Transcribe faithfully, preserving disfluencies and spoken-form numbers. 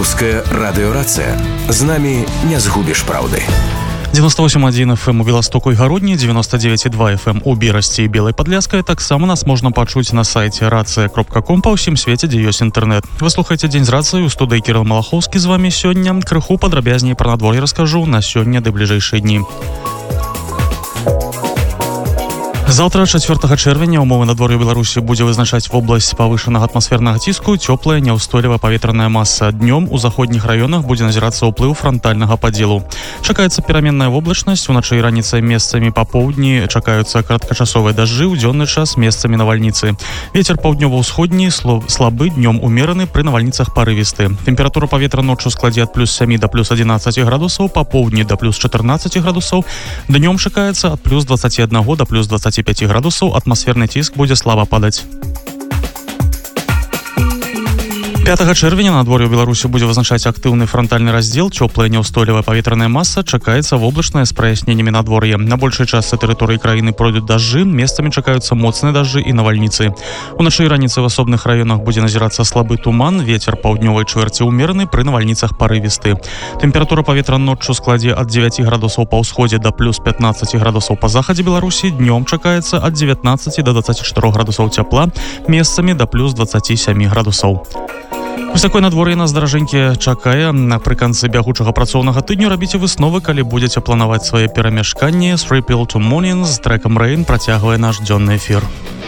Беларуская радыёрацыя. З намі не згубіш праўды. девяносто восемь один эф эм у Беластоку и Гародни, девяносто девять и два эф эм у Берасці и Белой Подляскай. Таксама нас можна пачуць на сайце рация кропка ком па ўсім свеце, дзе ёсць інтэрнэт. Вы слухаеце Дзень з рацыяй, у студыі Кірыл Малахоўскі з вами сёння. Крыху падрабязней пра надвор'е раскажу на сёння ды бліжэйшыя дні. Завтра, чацвёртага чэрвеня, умовы надвор'я Беларусі будзе вызначаць вобласць павышанага атмасфернага ціску, цёплая няўстойлівая паветраная маса. Днём у заходніх раёнах будзе назірацца ўплыў франтальнага падзелу. Чакаецца пераменная воблачнасць, уначы і раніцай месцамі па поўдні чакаюцца кароткачасовыя дажджы, у дзённы час месцамі навальніцы. Вецер паўднёва-ўсходні слабы, днём умераны, пры навальніцах парывісты. Тэмпература паветра ноччу складзе ад плюс сямі да плюс адзінаццаці градусаў, па поўдні да плюс чатырнаццаці градусаў. Днём чакаецца ад плюс дваццаці аднаго да плюс дваццаці пяці градусаў, атмасферны ціск будзе слаба падаць. пятага чэрвеня надвор'е ў Беларусі будзе вызначаць актыўны франтальны раздзел, цёплая няўстойлівая паветраная маса, чакаецца воблачнае з праясненнямі надвор'я. На большай частцы тэрыторыі краіны пройдуць дажджы, месцамі чакаюцца моцныя дажджы і навальніцы. Уначы і раніцай в асобных раёнах будзе назірацца слабы туман, вецер паўднёвай чвэрці ўмераны, пры навальніцах парывісты. Тэмпература паветра ноччу складзе ад дзевяці градусаў па ўсходзе да плюс пятнаццаці градусаў па захадзе Беларусі, днём чакаецца ад дзевятнаццаці да дваццаці чатырох градусаў цяпла, месцамі да плюс дваццаці сямі градусаў. Вось такое надвор'е нас, даражэнькі, чакае. Напрыканцы бягучага працоўнага тыдню рабіце высновы, калі будзеце планаваць свае перамяшканні. Three Pill to Morning з трэкам Rain працягвае наш дзённы эфір.